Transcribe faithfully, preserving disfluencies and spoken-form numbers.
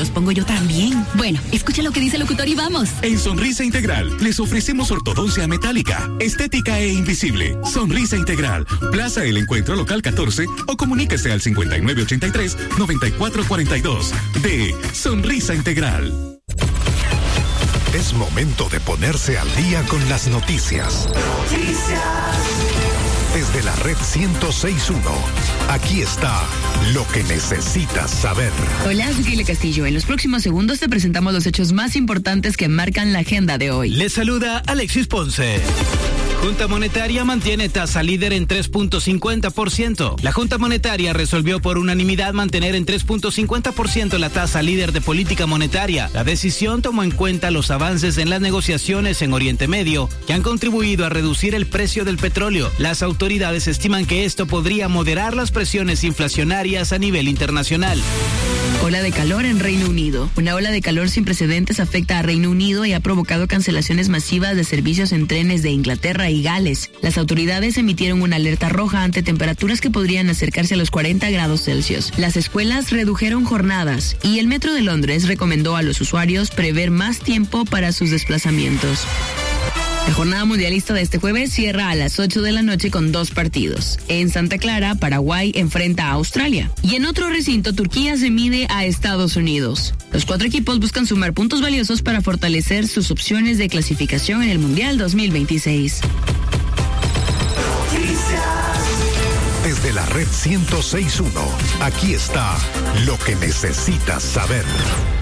los pongo yo también. Bueno, escucha lo que dice el locutor y vamos. En Sonrisa Integral les ofrecemos ortodoncia metálica, estética e invisible. Sonrisa Integral, Plaza El Encuentro, local catorce, o comuníquese al cincuenta y nueve ochenta y tres, noventa y cuatro cuarenta y dos. De Sonrisa Integral. Es momento de ponerse al día con las noticias. Noticias. Desde la red ciento seis punto uno, aquí está lo que necesitas saber. Hola, soy Kile Castillo. En los próximos segundos te presentamos los hechos más importantes que marcan la agenda de hoy. Les saluda Alexis Ponce. Junta Monetaria mantiene tasa líder en tres punto cincuenta por ciento. La Junta Monetaria resolvió por unanimidad mantener en tres punto cincuenta por ciento la tasa líder de política monetaria. La decisión tomó en cuenta los avances en las negociaciones en Oriente Medio, que han contribuido a reducir el precio del petróleo. Las autoridades estiman que esto podría moderar las presiones inflacionarias a nivel internacional. Ola de calor en Reino Unido. Una ola de calor sin precedentes afecta a Reino Unido y ha provocado cancelaciones masivas de servicios en trenes de Inglaterra y Gales. Las autoridades emitieron una alerta roja ante temperaturas que podrían acercarse a los cuarenta grados Celsius. Las escuelas redujeron jornadas y el Metro de Londres recomendó a los usuarios prever más tiempo para sus desplazamientos. La jornada mundialista de este jueves cierra a las ocho de la noche con dos partidos. En Santa Clara, Paraguay enfrenta a Australia. Y en otro recinto, Turquía se mide a Estados Unidos. Los cuatro equipos buscan sumar puntos valiosos para fortalecer sus opciones de clasificación en el Mundial dos mil veintiséis. Desde la red ciento seis punto uno, aquí está lo que necesitas saber.